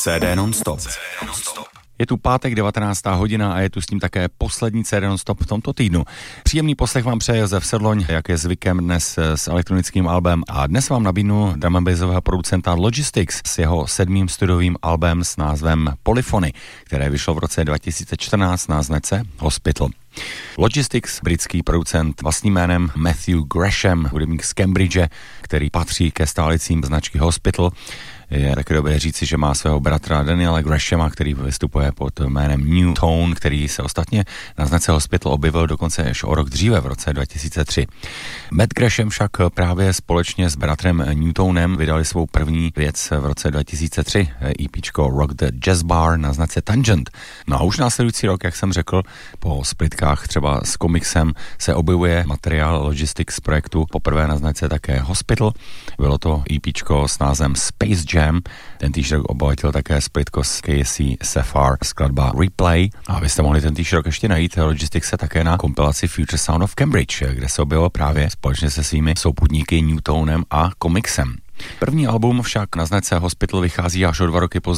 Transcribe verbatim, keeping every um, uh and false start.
C D non-stop. Je tu pátek devatenáctá hodina a je tu s tím také poslední C D non-stop v tomto týdnu. Příjemný poslech vám přeje Josef Sedloň, jak je zvykem dnes s elektronickým albem, a dnes vám nabídnu drum and bassového producenta Logistics s jeho sedmým studiovým albem s názvem Polyphony, které vyšlo v roce dva tisíce čtrnáct na značce Hospital. Logistics, britský producent vlastním jménem Matthew Gresham, hudebník z Cambridge, který patří ke stálicím značky Hospital. Je také dobré říci, že má svého bratra Daniela Greshama, který vystupuje pod jménem New Tone, který se ostatně na značce Hospital objevil dokonce až o rok dříve, v roce dva tisíce tři. Matt Gresham však právě společně s bratrem Newtonem vydali svou první věc v roce dva tisíce tři, EPčko Rock the Jazz Bar na značce Tangent. No a už následující rok, jak jsem řekl, po splitkách třeba s Comixem se objevuje materiál Logistics projektu poprvé na značce také Hospital. Bylo to EPčko s názvem Space Jam. Ten týž rok obohatil také splitko s K S C Sapphire, skladba Replay. A vy jste mohli ten týž rok ještě najít Logistics se také na kompilaci Future Sound of Cambridge, kde se objevilo právě společně se svými souputníky Newtonem a Comixem. První album však na značce Hospital vychází až o dva roky později